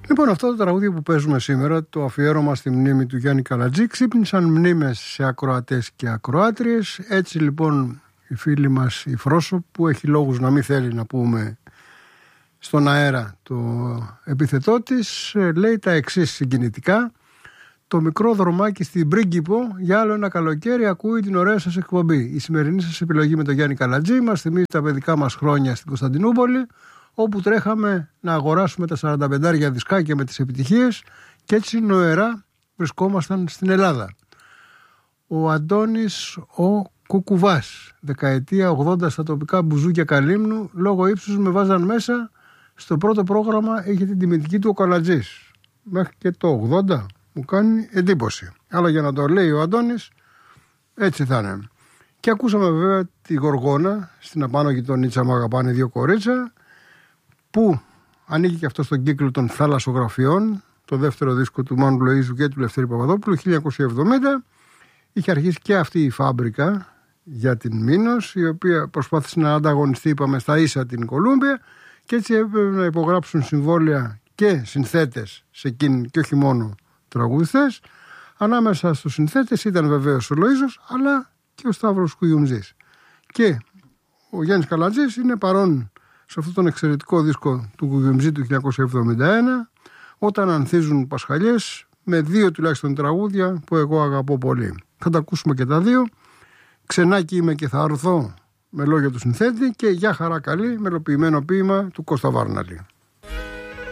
Λοιπόν, αυτό το τραγούδι που παίζουμε σήμερα, το αφιέρωμα στη μνήμη του Γιάννη Καλατζή, ξύπνησαν μνήμες σε ακροατές και ακροάτριες. Έτσι λοιπόν η φίλη μας η Φρόσο, που έχει λόγους να μην θέλει να πούμε στον αέρα το επίθετό της, λέει τα εξής συγκινητικά: το μικρό δρομάκι στην Πρίγκιπο για άλλο ένα καλοκαίρι ακούει την ωραία σας εκπομπή. Η σημερινή σας επιλογή με τον Γιάννη Καλατζή μας θυμίζει τα παιδικά μας χρόνια στην Κωνσταντινούπολη, όπου τρέχαμε να αγοράσουμε τα 45 δισκάκια με τις επιτυχίες και έτσι νοερά βρισκόμασταν στην Ελλάδα. Ο Αντώνης ο Κουκουβάς, δεκαετία 80 στα τοπικά μπουζούκια Καλύμνου, λόγω ύψους με βάζαν μέσα. Στο πρώτο πρόγραμμα είχε την τιμητική του ο Καλατζής. Μέχρι και το 80 μου κάνει εντύπωση. Αλλά για να το λέει ο Αντώνης, έτσι θα είναι. Και ακούσαμε βέβαια τη Γοργόνα στην απάνω γειτονίτσα «Μ' αγαπάνε δύο κορίτσα», που ανήκει και αυτό στον κύκλο των θαλασσογραφιών, το δεύτερο δίσκο του Μάνου Λοΐζου και του Λευτέρη Παπαδόπουλου, 1970. Είχε αρχίσει και αυτή η φάμπρικα για την Μήνος, η οποία προσπάθησε να ανταγωνιστεί, είπαμε, στα ίσα την Κολούμπια, και έτσι έπρεπε να υπογράψουν συμβόλαια και συνθέτες σε εκείνη και όχι μόνο τραγουδιστές. Ανάμεσα στους συνθέτες ήταν βεβαίως ο Λοΐζος, αλλά και ο Σταύρος Κουγιουμζής. Και ο Γιάννης Καλατζής είναι παρόν σε αυτόν τον εξαιρετικό δίσκο του Κουγιουμζή του 1971, όταν ανθίζουν Πασχαλιές, με δύο τουλάχιστον τραγούδια που εγώ αγαπώ πολύ. Θα τα ακούσουμε και τα δύο. «Ξενάκι είμαι και θα αρθώ» με λόγια του συνθέτη, και «Για χαρά καλή» μελοποιημένο ποίημα του Κώστα Βάρναλη.